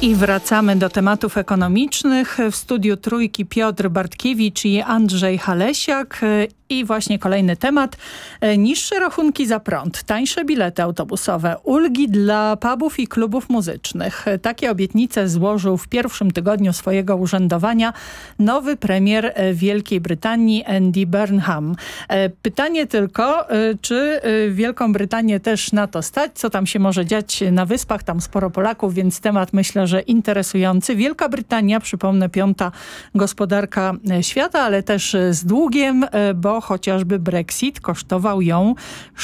I wracamy do tematów ekonomicznych. W studiu Trójki Piotr Bartkiewicz i Andrzej Halesiak. I właśnie kolejny temat. Niższe rachunki za prąd, tańsze bilety autobusowe, ulgi dla pubów i klubów muzycznych. Takie obietnice złożył w pierwszym tygodniu swojego urzędowania nowy premier Wielkiej Brytanii Andy Burnham. Pytanie tylko, czy Wielką Brytanię też na to stać? Co tam się może dziać na Wyspach? Tam sporo Polaków, więc temat myślę, że interesujący. Wielka Brytania, przypomnę, piąta gospodarka świata, ale też z długiem, bo chociażby Brexit kosztował ją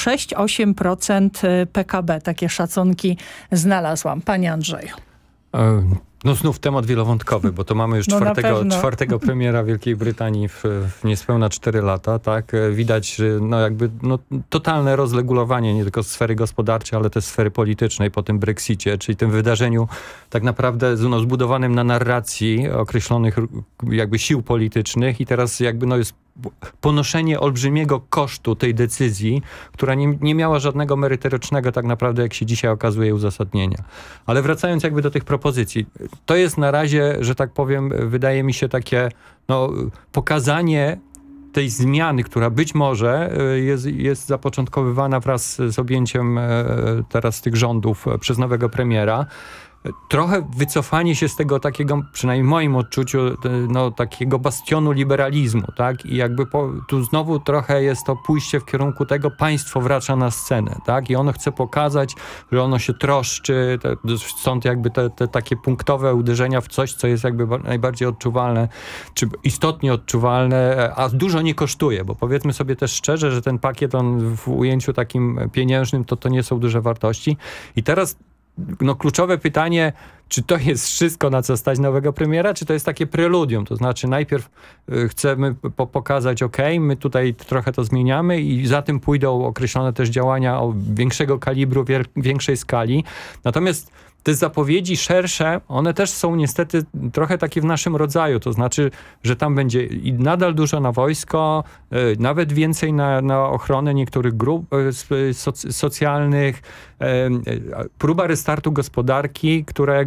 6-8% PKB. Takie szacunki znalazłam. Panie Andrzeju. No znów temat wielowątkowy, bo to mamy już czwartego premiera Wielkiej Brytanii w niespełna 4 lata, tak? Widać, że totalne rozlegulowanie nie tylko sfery gospodarczej, ale też sfery politycznej po tym Brexicie, czyli tym wydarzeniu tak naprawdę zbudowanym na narracji określonych jakby sił politycznych i teraz jest ponoszenie olbrzymiego kosztu tej decyzji, która nie miała żadnego merytorycznego tak naprawdę, jak się dzisiaj okazuje, uzasadnienia. Ale wracając do tych propozycji, to jest na razie, że tak powiem, wydaje mi się takie pokazanie tej zmiany, która być może jest zapoczątkowywana wraz z objęciem teraz tych rządów przez nowego premiera. Trochę wycofanie się z tego takiego, przynajmniej w moim odczuciu, takiego bastionu liberalizmu, tak? I tu znowu trochę jest to pójście w kierunku tego, państwo wraca na scenę, tak? I ono chce pokazać, że ono się troszczy, stąd te takie punktowe uderzenia w coś, co jest najbardziej odczuwalne, czy istotnie odczuwalne, a dużo nie kosztuje, bo powiedzmy sobie też szczerze, że ten pakiet, on w ujęciu takim pieniężnym, to nie są duże wartości. I teraz kluczowe pytanie, czy to jest wszystko, na co stać nowego premiera, czy to jest takie preludium? To znaczy najpierw chcemy pokazać, my tutaj trochę to zmieniamy i za tym pójdą określone też działania o większego kalibru, większej skali. Natomiast te zapowiedzi szersze, one też są niestety trochę takie w naszym rodzaju. To znaczy, że tam będzie i nadal dużo na wojsko, nawet więcej na ochronę niektórych grup socjalnych, próba restartu gospodarki, która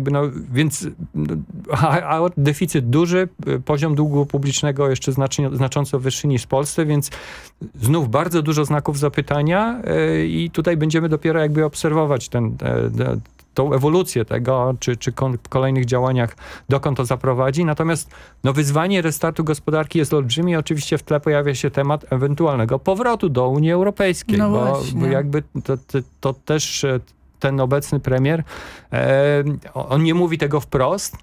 a deficyt duży, poziom długu publicznego jeszcze znacząco wyższy niż w Polsce, więc znów bardzo dużo znaków zapytania i tutaj będziemy dopiero obserwować tą ewolucję tego, czy w kolejnych działaniach, dokąd to zaprowadzi. Natomiast wyzwanie restartu gospodarki jest olbrzymie. Oczywiście w tle pojawia się temat ewentualnego powrotu do Unii Europejskiej, bo to też ten obecny premier, on nie mówi tego wprost,